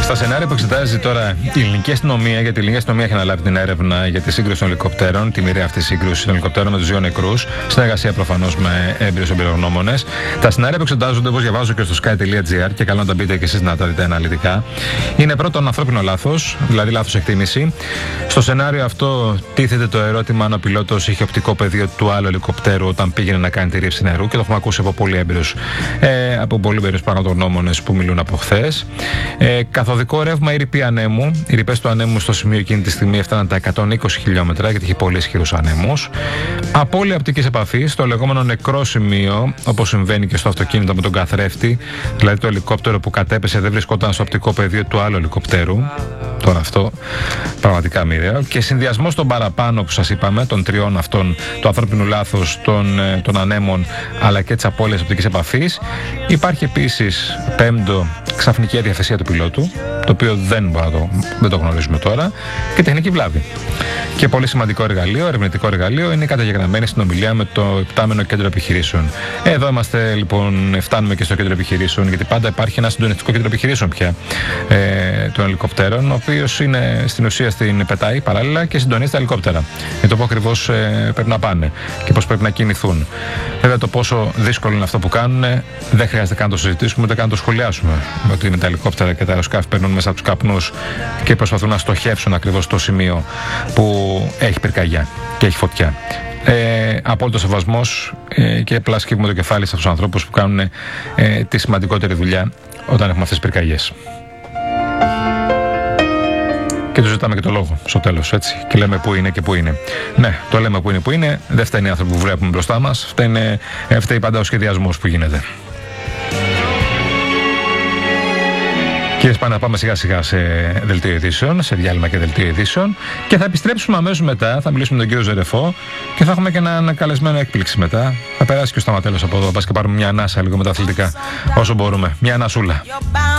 Στα σενάρια που εξετάζει τώρα η ελληνική αστυνομία, γιατί η ελληνική αστυνομία έχει αναλάβει την έρευνα για τη σύγκρουση των ελικοπτέρων, τη μοιραία αυτή σύγκρουση των ελικοπτέρων με τους δύο νεκρούς, συνεργασία προφανώς με έμπειρους εμπειρογνώμονες. Τα σενάρια που εξετάζονται, όπως διαβάζω και στο sky.gr, και καλό να τα μπείτε και εσείς να τα δείτε αναλυτικά, είναι πρώτον ανθρώπινο λάθος, δηλαδή λάθος εκτίμηση. Στο σενάριο αυτό τίθεται το ερώτημα αν ο πιλότος είχε οπτικό πεδίο του άλλου ελικοπτέρου όταν πήγαινε να κάνει τη ρήψη νερού, και το έχουμε ακούσει από πολύ έμπειρους πραγματογνώμονες που μιλούν από χθες. Καθοδικό ρεύμα ή ρηπή ανέμου. Οι ρηπές του ανέμου στο σημείο εκείνη τη στιγμή έφταναν τα 120 χιλιόμετρα, γιατί είχε πολύ ισχυρούς ανέμους. Απώλεια οπτικής επαφής στο λεγόμενο νεκρό σημείο, όπως συμβαίνει και στο αυτοκίνητο με τον καθρέφτη, δηλαδή το ελικόπτερο που κατέπεσε δεν βρισκόταν στο οπτικό πεδίο του άλλου ελικοπτέρου. Τώρα αυτό πραγματικά μοιραίο. Και συνδυασμός των παραπάνω που σας είπαμε, των τριών αυτών, του ανθρώπινου λάθος, των ανέμων, αλλά και της απώλειας οπτικής επαφής. Υπάρχει επίσης, πέμπτο, ξαφνική αδιαθεσία του πιλότου, το οποίο δεν το γνωρίζουμε τώρα, και τεχνική βλάβη. Και πολύ σημαντικό εργαλείο, ερευνητικό εργαλείο, είναι η καταγεγραμμένη συνομιλία με το υπτάμενο κέντρο επιχειρήσεων. Εδώ είμαστε λοιπόν, φτάνουμε και στο κέντρο επιχειρήσεων, γιατί πάντα υπάρχει ένα συντονιστικό κέντρο επιχειρήσεων πια των ελικοπτέρων, ο οποίος είναι στην ουσία πετάει παράλληλα και συντονίζει τα ελικόπτερα για το πού ακριβώς πρέπει να πάνε και πώς πρέπει να κινηθούν. Βέβαια, το πόσο δύσκολο είναι αυτό που κάνουν δεν χρειάζεται καν να το συζητήσουμε, ούτε καν να το σχολιάσουμε. Ότι με τα ελικόπτερα και τα αεροσκάφη περνούν μέσα από τους καπνούς και προσπαθούν να στοχεύσουν ακριβώς το σημείο που έχει πυρκαγιά και έχει φωτιά. Απόλυτο σεβασμός και απλά σκύβουμε το κεφάλι σε αυτούς τους ανθρώπους που κάνουν τη σημαντικότερη δουλειά όταν έχουμε αυτές τις πυρκαγιές. Και του ζητάμε και το λόγο στο τέλος, έτσι. Και λέμε πού είναι και πού είναι. Ναι, το λέμε πού είναι. Δεν φταίνει οι άνθρωποι που βλέπουμε μπροστά μας. Φταίει πάντα ο σχεδιασμός που γίνεται. Κύριε Σπάνα, πάμε σιγά σιγά σε δελτίο ειδήσεων, σε διάλειμμα και δελτίο ειδήσεων, και θα επιστρέψουμε αμέσως μετά. Θα μιλήσουμε με τον κύριο Ζερεφό και θα έχουμε και έναν καλεσμένο έκπληξη μετά. Θα περάσει και ο Σταματέλος από εδώ. Πας και πάρουμε μια ανάσα λίγο με τα αθλητικά, όσο μπορούμε. Μια ανασούλα.